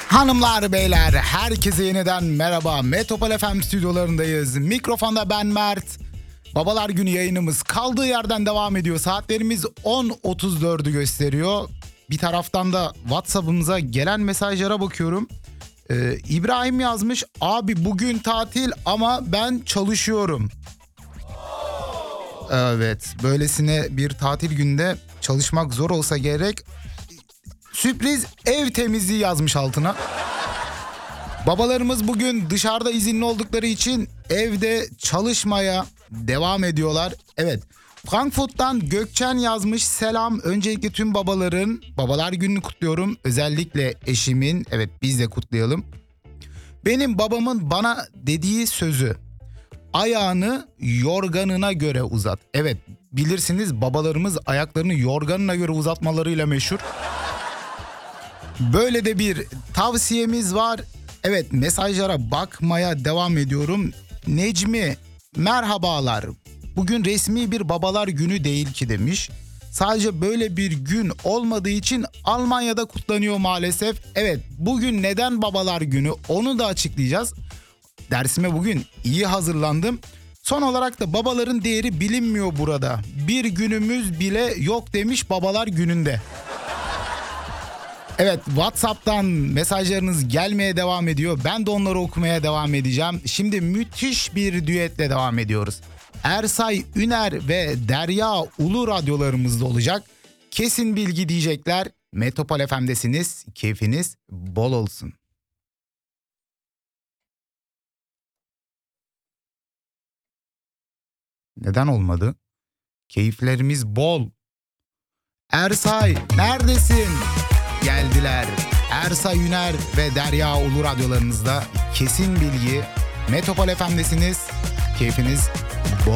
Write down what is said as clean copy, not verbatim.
Hanımlar beyler herkese yeniden merhaba. Metropol FM stüdyolarındayız. Mikrofonda ben Mert. Babalar Günü yayınımız kaldığı yerden devam ediyor. Saatlerimiz 10.34'ü gösteriyor. Bir taraftan da WhatsApp'ımıza gelen mesajlara bakıyorum. İbrahim yazmış. Abi bugün tatil ama ben çalışıyorum. Evet, böylesine bir tatil günde çalışmak zor olsa gerek. Sürpriz ev temizliği yazmış altına. Babalarımız bugün dışarıda izinli oldukları için evde çalışmaya devam ediyorlar. Evet, Frankfurt'tan Gökçen yazmış. Selam, öncelikle tüm babaların Babalar Günü'nü kutluyorum. Özellikle eşimin, evet biz de kutlayalım. Benim babamın bana dediği sözü: ayağını yorganına göre uzat. Evet, bilirsiniz babalarımız ayaklarını yorganına göre uzatmalarıyla meşhur. Böyle de bir tavsiyemiz var. Evet, mesajlara bakmaya devam ediyorum. Necmi, merhabalar. Bugün resmi bir babalar günü değil ki demiş. Sadece böyle bir gün olmadığı için Almanya'da kutlanıyor maalesef. Evet, bugün neden babalar günü onu da açıklayacağız. Dersime bugün iyi hazırlandım. Son olarak da babaların değeri bilinmiyor burada. Bir günümüz bile yok demiş babalar gününde. Evet, WhatsApp'tan mesajlarınız gelmeye devam ediyor. Ben de onları okumaya devam edeceğim. Şimdi müthiş bir düetle devam ediyoruz. Ersay Üner ve Derya Ulu radyolarımızda olacak. Kesin bilgi diyecekler. Metropol FM'desiniz. Keyfiniz bol olsun. Neden olmadı? Keyiflerimiz bol. Ersay neredesin? Geldiler. Ersay Üner ve Derya Ulu radyolarınızda kesin bilgi. Metropol FM'desiniz. Keyfiniz bol.